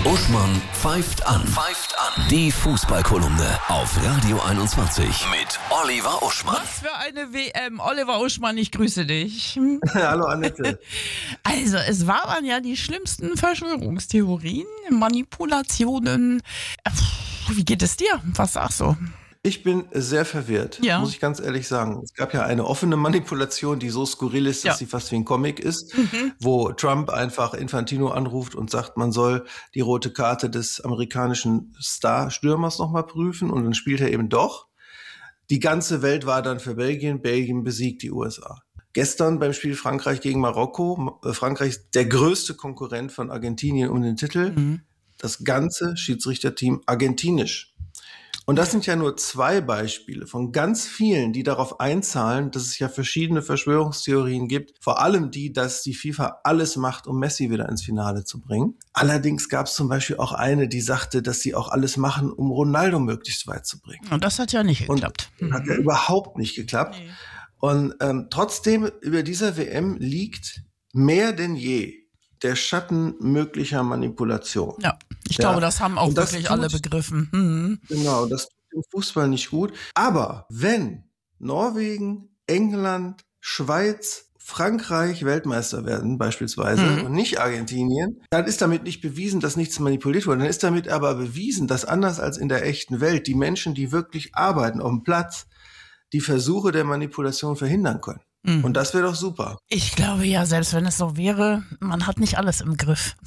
Uschmann pfeift an. Die Fußballkolumne auf Radio 21 mit Oliver Uschmann. Was für eine WM. Oliver Uschmann, ich grüße dich. Hallo Annette. Also, es waren ja die schlimmsten Verschwörungstheorien, Manipulationen. Wie geht es dir? Was sagst du? Ich bin sehr verwirrt, muss ich ganz ehrlich sagen. Es gab ja eine offene Manipulation, die so skurril ist, dass sie fast wie ein Comic ist, wo Trump einfach Infantino anruft und sagt, man soll die rote Karte des amerikanischen Star-Stürmers nochmal prüfen, und dann spielt er eben doch. Die ganze Welt war dann für Belgien. Belgien besiegt die USA. Gestern beim Spiel Frankreich gegen Marokko. Frankreich ist der größte Konkurrent von Argentinien um den Titel. Das ganze Schiedsrichterteam argentinisch. Und das sind ja nur 2 Beispiele von ganz vielen, die darauf einzahlen, dass es ja verschiedene Verschwörungstheorien gibt. Vor allem die, dass die FIFA alles macht, um Messi wieder ins Finale zu bringen. Allerdings gab es zum Beispiel auch eine, die sagte, dass sie auch alles machen, um Ronaldo möglichst weit zu bringen. Und das hat ja nicht geklappt. Und hat ja überhaupt nicht geklappt. Nee. Und trotzdem, über dieser WM liegt mehr denn je der Schatten möglicher Manipulation. Ja, ich glaube, das haben auch wirklich alle begriffen. Genau, das tut dem Fußball nicht gut. Aber wenn Norwegen, England, Schweiz, Frankreich Weltmeister werden beispielsweise und nicht Argentinien, dann ist damit nicht bewiesen, dass nichts manipuliert wurde. Dann ist damit aber bewiesen, dass anders als in der echten Welt die Menschen, die wirklich arbeiten auf dem Platz, die Versuche der Manipulation verhindern können. Und das wäre doch super. Ich glaube ja, selbst wenn es so wäre, man hat nicht alles im Griff.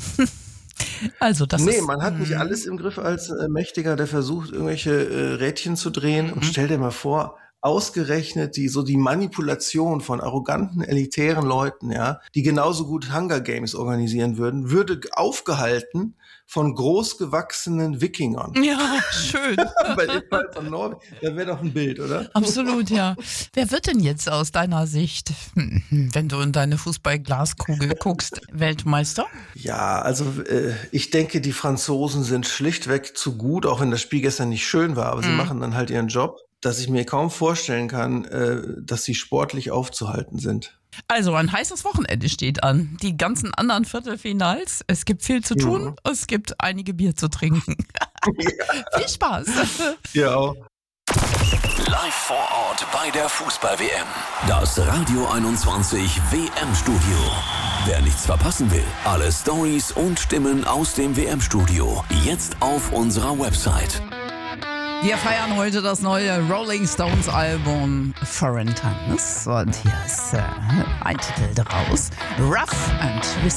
Also das ist... man hat nicht alles im Griff als Mächtiger, der versucht, irgendwelche Rädchen zu drehen. Und stell dir mal vor, ausgerechnet die Manipulation von arroganten, elitären Leuten, die genauso gut Hunger Games organisieren würden, würde aufgehalten von großgewachsenen Wikingern. Ja, schön. Bei dem Fall von Norwegen, das wäre doch ein Bild, oder? Absolut, ja. Wer wird denn jetzt aus deiner Sicht, wenn du in deine Fußballglaskugel guckst, Weltmeister? Ja, also ich denke, die Franzosen sind schlichtweg zu gut, auch wenn das Spiel gestern nicht schön war, aber sie machen dann halt ihren Job, dass ich mir kaum vorstellen kann, dass sie sportlich aufzuhalten sind. Also ein heißes Wochenende steht an. Die ganzen anderen Viertelfinals. Es gibt viel zu tun. Es gibt einige Bier zu trinken. Viel Spaß. Ja auch. Live vor Ort bei der Fußball-WM. Das Radio 21 WM-Studio. Wer nichts verpassen will, alle Stories und Stimmen aus dem WM-Studio jetzt auf unserer Website. Wir feiern heute das neue Rolling Stones Album Foreign Tongues und hier ist ein Titel daraus, Rough and Twisted.